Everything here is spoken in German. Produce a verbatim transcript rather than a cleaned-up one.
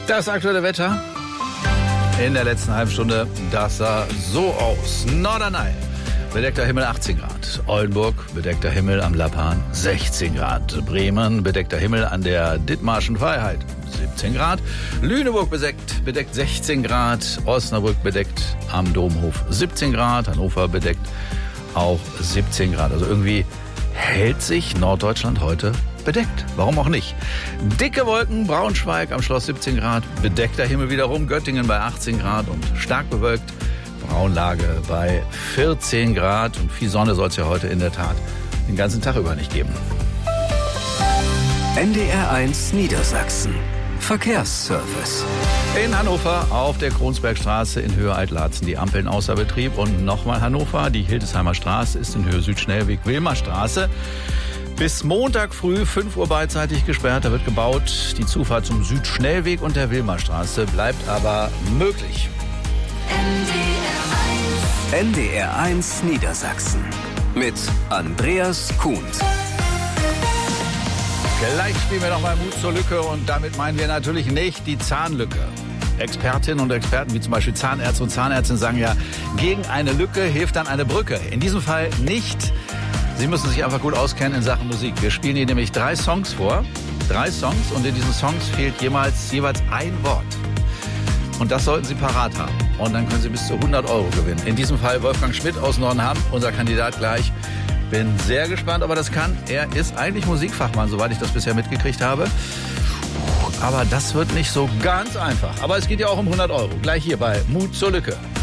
Das aktuelle Wetter in der letzten halben Stunde, das sah so aus. Norderney, bedeckter Himmel achtzehn Grad. Oldenburg, bedeckter Himmel am Lappan sechzehn Grad. Bremen, bedeckter Himmel an der Dithmarschen Freiheit siebzehn Grad. Lüneburg bedeckt, bedeckt sechzehn Grad. Osnabrück bedeckt am Domhof siebzehn Grad. Hannover bedeckt auch siebzehn Grad. Also irgendwie hält sich Norddeutschland heute bedeckt. Warum auch nicht? Dicke Wolken, Braunschweig am Schloss siebzehn Grad, bedeckter Himmel wiederum, Göttingen bei achtzehn Grad und stark bewölkt, Braunlage bei vierzehn Grad. Und viel Sonne soll es ja heute in der Tat den ganzen Tag über nicht geben. N D R eins Niedersachsen. Verkehrsservice. In Hannover auf der Kronsbergstraße in Höhe Altlatzen die Ampeln außer Betrieb. Und nochmal Hannover, die Hildesheimer Straße ist in Höhe Südschnellweg Wilmerstraße. Bis Montag früh fünf Uhr beidseitig gesperrt. Da wird gebaut. Die Zufahrt zum Südschnellweg und der Wilmerstraße bleibt aber möglich. N D R eins Niedersachsen mit Andreas Kuhns. Gleich spielen wir nochmal Mut zur Lücke und damit meinen wir natürlich nicht die Zahnlücke. Expertinnen und Experten wie zum Beispiel Zahnärzte und Zahnärztinnen sagen ja, gegen eine Lücke hilft dann eine Brücke. In diesem Fall nicht. Sie müssen sich einfach gut auskennen in Sachen Musik. Wir spielen Ihnen nämlich drei Songs vor. Drei Songs und in diesen Songs fehlt jeweils, jeweils ein Wort. Und das sollten Sie parat haben. Und dann können Sie bis zu hundert Euro gewinnen. In diesem Fall Wolfgang Schmidt aus Nordenham, unser Kandidat gleich. Bin sehr gespannt, ob er das kann. Er ist eigentlich Musikfachmann, soweit ich das bisher mitgekriegt habe. Aber das wird nicht so ganz einfach. Aber es geht ja auch um hundert Euro. Gleich hier bei Mut zur Lücke.